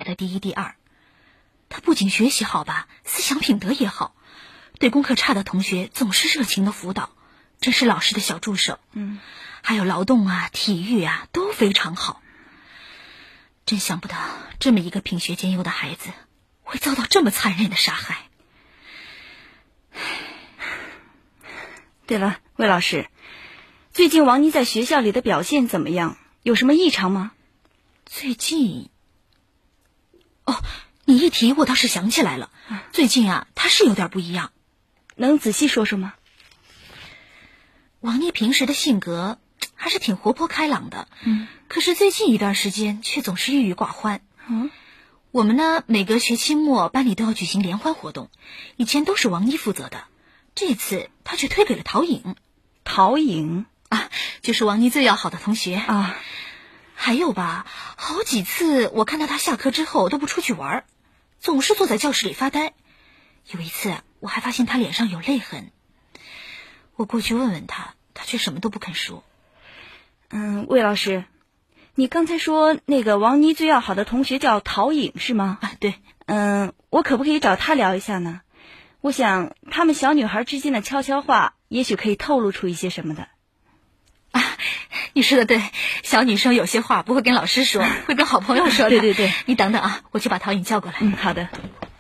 的第一、第二。他不仅学习好吧，思想品德也好，对功课差的同学总是热情的辅导，真是老师的小助手。还有劳动啊、体育啊都非常好。真想不到这么一个品学兼优的孩子会遭到这么残忍的杀害。 对了，魏老师，最近王妮在学校里的表现怎么样？有什么异常吗？ 最近，你一提我倒是想起来了，最近啊，她是有点不一样。 能仔细说说吗？ 王妮平时的性格还是挺活泼开朗的，可是最近一段时间却总是郁郁寡欢。我们呢，每个学期末班里都要举行联欢活动，以前都是王妮负责的，这次她却推给了陶颖。 陶颖啊，就是王妮最要好的同学啊。 还有吧，好几次我看到她下课之后都不出去玩，总是坐在教室里发呆。有一次我还发现她脸上有泪痕，我过去问问她，她却什么都不肯说。 魏老师，你刚才说那个王妮最要好的同学叫陶颖是吗？ 对。 我可不可以找她聊一下呢？我想她们小女孩之间的悄悄话也许可以透露出一些什么的。 你说的对，小女生有些话不会跟老师说，会跟好朋友说的。 对， 你等等啊，我去把陶颖叫过来。 好的。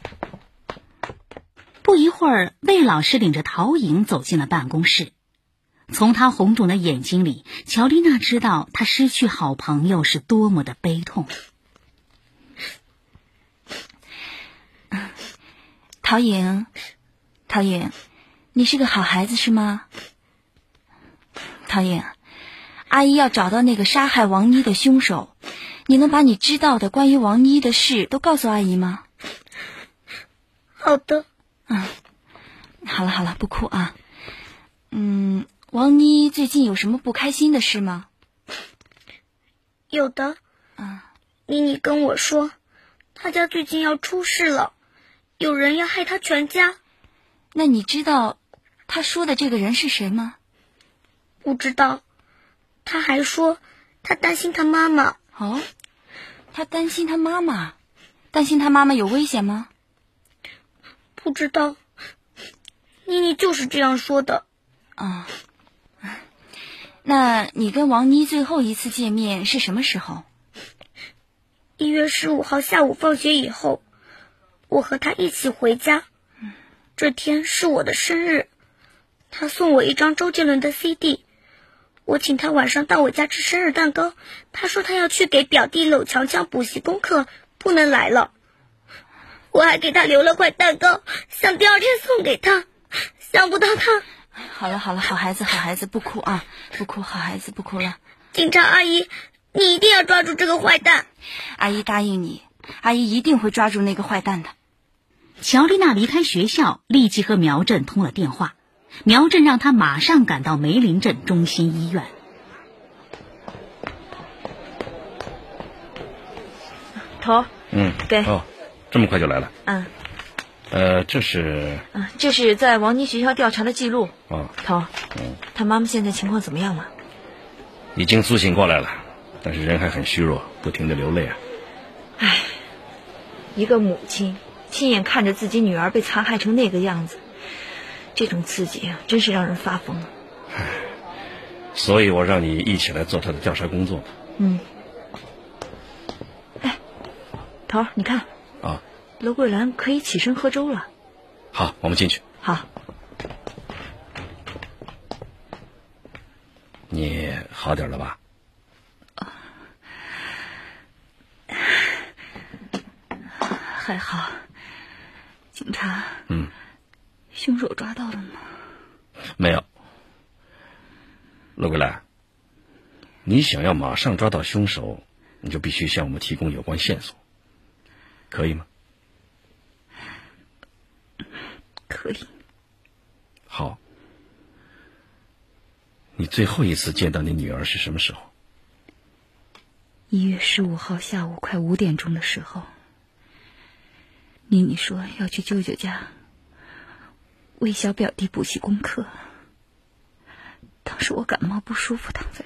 不一会儿，魏老师领着陶颖走进了办公室。从她红肿的眼睛里，乔丽娜知道她失去好朋友是多么的悲痛。 陶颖，你是个好孩子是吗？陶颖，阿姨要找到那个杀害王妮的凶手，你能把你知道的关于王妮的事都告诉阿姨吗？ 好的。 好了，不哭啊。王妮最近有什么不开心的事吗？ 有的。妮妮跟我说，她家最近要出事了，有人要害她全家。 那你知道她说的这个人是谁吗？ 不知道。她还说她担心她妈妈。 她担心她妈妈？担心她妈妈有危险吗？ 不知道。妮妮就是这样说的。 那你跟王妮最后一次见面是什么时候 ？1月15号下午放学以后，我和她一起回家。这天是我的生日，她送我一张周杰伦的 CD。我请她晚上到我家吃生日蛋糕，她说她要去给表弟娄强强补习功课，不能来了。我还给她留了块蛋糕，想第二天送给她，想不到她…… 好了，好孩子，不哭啊，不哭，好孩子，不哭了。 警察阿姨，你一定要抓住这个坏蛋。 阿姨答应你，阿姨一定会抓住那个坏蛋的。 乔丽娜离开学校，立即和苗振通了电话。苗振让她马上赶到梅林镇中心医院。 头，对。 这么快就来了。这是在王妮学校调查的记录。头，他妈妈现在情况怎么样了？ 已经苏醒过来了，但是人还很虚弱，不停地流泪啊。 一个母亲亲眼看着自己女儿被残害成那个样子，这种刺激真是让人发疯。 所以我让你一起来做他的调查工作。 头，你看，罗桂兰可以起身喝粥了。 好，我们进去。 好。 你好点了吧？ 还好。警察，凶手抓到了吗？ 没有。罗桂兰，你想要马上抓到凶手，你就必须向我们提供有关线索，可以吗？ 可以。 好。你最后一次见到你女儿是什么时候 ？1月15号下午快5点钟的时候，妮妮说要去舅舅家为小表弟补习功课。当时我感冒不舒服，躺在